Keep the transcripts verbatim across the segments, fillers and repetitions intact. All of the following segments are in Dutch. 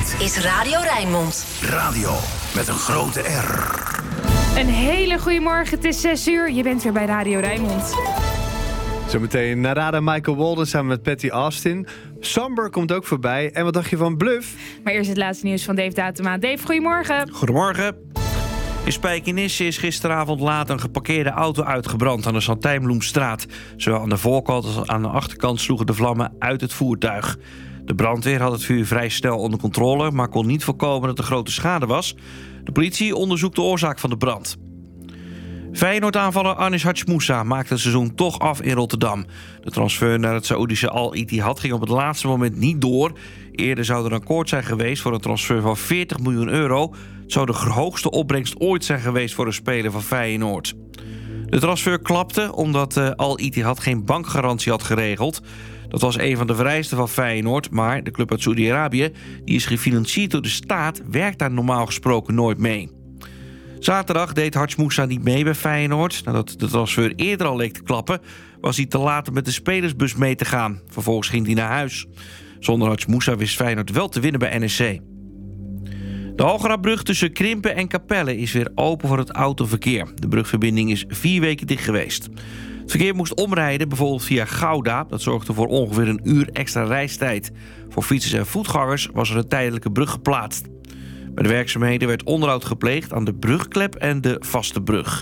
Dit is Radio Rijnmond. Radio met een grote R. Een hele goede morgen, het is zes uur. Je bent weer bij Radio Rijnmond. Zometeen Narada Michael Walden samen met Patty Austin. Samber komt ook voorbij. En wat dacht je van Bluff? Maar eerst het laatste nieuws van Dave Datema. Dave, goedemorgen. Goedemorgen. In Spijkenisse is gisteravond laat een geparkeerde auto uitgebrand aan de Santijnbloemstraat. Zowel aan de voorkant als aan de achterkant sloegen de vlammen uit het voertuig. De brandweer had het vuur vrij snel onder controle, maar kon niet voorkomen dat er grote schade was. De politie onderzoekt de oorzaak van de brand. Feyenoord-aanvaller Anis Hachmoussa maakte het seizoen toch af in Rotterdam. De transfer naar het Saoedische Al-Ittihad ging op het laatste moment niet door. Eerder zou er een akkoord zijn geweest voor een transfer van veertig miljoen euro. Het zou de hoogste opbrengst ooit zijn geweest voor een speler van Feyenoord. De transfer klapte omdat uh, Al-Ittihad geen bankgarantie had geregeld. Dat was een van de vereisten van Feyenoord, maar de club uit Saoedi-Arabië, die is gefinancierd door de staat, werkt daar normaal gesproken nooit mee. Zaterdag deed Hachmoussa niet mee bij Feyenoord. Nadat de transfer eerder al leek te klappen, was hij te laat om met de spelersbus mee te gaan. Vervolgens ging hij naar huis. Zonder Hachmoussa wist Feyenoord wel te winnen bij N E C. De Hogerabrug tussen Krimpen en Capelle is weer open voor het autoverkeer. De brugverbinding is vier weken dicht geweest. Het verkeer moest omrijden, bijvoorbeeld via Gouda. Dat zorgde voor ongeveer een uur extra reistijd. Voor fietsers en voetgangers was er een tijdelijke brug geplaatst. Bij de werkzaamheden werd onderhoud gepleegd aan de brugklep en de vaste brug.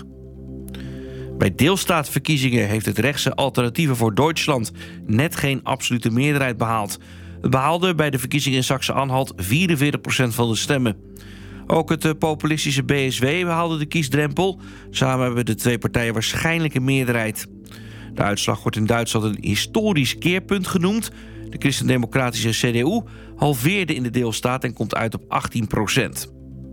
Bij deelstaatverkiezingen heeft het rechtse Alternatieven voor Duitsland net geen absolute meerderheid behaald. Het behaalde bij de verkiezingen in Saxe-Anhalt vierenveertig procent van de stemmen. Ook het populistische B S W behaalde de kiesdrempel. Samen hebben de twee partijen waarschijnlijk een meerderheid. De uitslag wordt in Duitsland een historisch keerpunt genoemd. De christendemocratische C D U halveerde in de deelstaat en komt uit op achttien procent.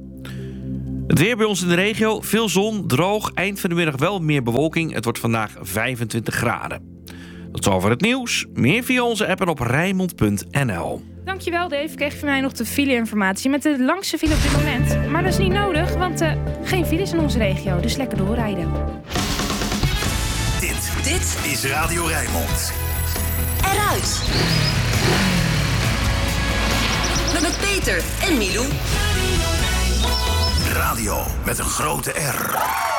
Het weer bij ons in de regio, veel zon, droog, eind van de middag wel meer bewolking. Het wordt vandaag vijfentwintig graden. Tot zover het nieuws. Meer via onze app en op rijnmond punt n l. Dankjewel Dave, kreeg van mij nog de file-informatie met de langste file op dit moment. Maar dat is niet nodig, want uh, geen files in onze regio, dus lekker doorrijden. Dit, dit is Radio Rijnmond. Eruit. Met Peter en Milou. Radio met een grote R.